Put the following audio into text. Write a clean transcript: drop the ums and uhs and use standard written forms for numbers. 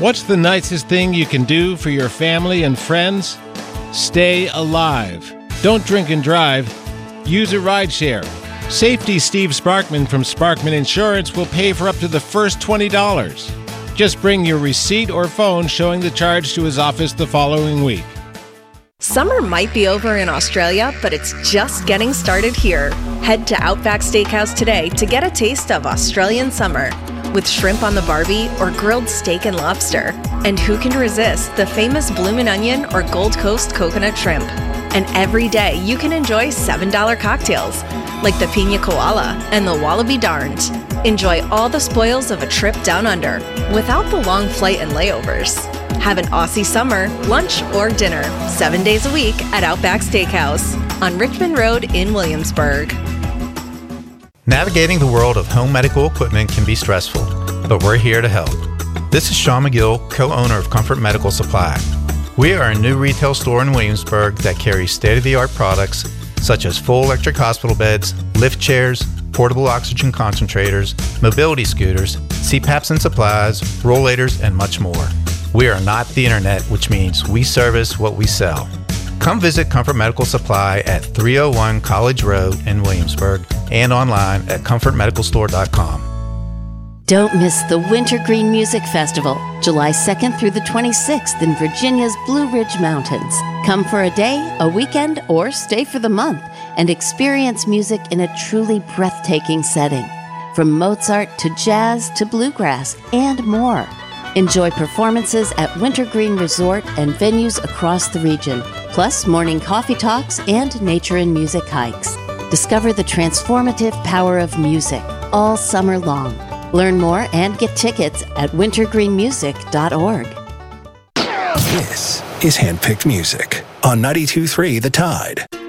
What's the nicest thing you can do for your family and friends? Stay alive. Don't drink and drive. Use a rideshare. Safety Steve Sparkman from Sparkman Insurance will pay for up to the first $20. Just bring your receipt or phone showing the charge to his office the following week. Summer might be over in Australia, but it's just getting started here. Head to Outback Steakhouse today to get a taste of Australian summer with shrimp on the barbie or grilled steak and lobster. And who can resist the famous bloomin' onion or Gold Coast coconut shrimp? And every day you can enjoy $7 cocktails like the Pina Koala and the Wallaby Darned. Enjoy all the spoils of a trip down under without the long flight and layovers. Have an Aussie summer, lunch or dinner, 7 days a week at Outback Steakhouse on Richmond Road in Williamsburg. Navigating the world of home medical equipment can be stressful, but we're here to help. This is Sean McGill, co-owner of Comfort Medical Supply. We are a new retail store in Williamsburg that carries state-of-the-art products such as full electric hospital beds, lift chairs, portable oxygen concentrators, mobility scooters, CPAPs and supplies, rollators, and much more. We are not the internet, which means we service what we sell. Come visit Comfort Medical Supply at 301 College Road in Williamsburg and online at comfortmedicalstore.com. Don't miss the Wintergreen Music Festival, July 2nd through the 26th in Virginia's Blue Ridge Mountains. Come for a day, a weekend, or stay for the month and experience music in a truly breathtaking setting. From Mozart to jazz to bluegrass and more. Enjoy performances at Wintergreen Resort and venues across the region, plus morning coffee talks and nature and music hikes. Discover the transformative power of music all summer long. Learn more and get tickets at wintergreenmusic.org. This is Handpicked Music on 92.3 The Tide.